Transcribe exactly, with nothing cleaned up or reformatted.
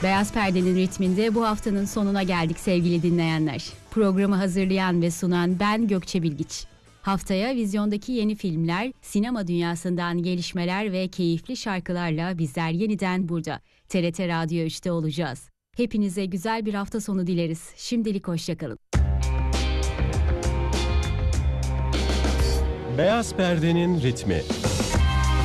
Beyaz Perde'nin ritminde bu haftanın sonuna geldik sevgili dinleyenler. Programı hazırlayan ve sunan ben Gökçe Bilgiç. Haftaya vizyondaki yeni filmler, sinema dünyasından gelişmeler ve keyifli şarkılarla bizler yeniden burada T R T Radyo üçte olacağız. Hepinize güzel bir hafta sonu dileriz. Şimdilik hoşçakalın. Beyaz Perde'nin ritmi.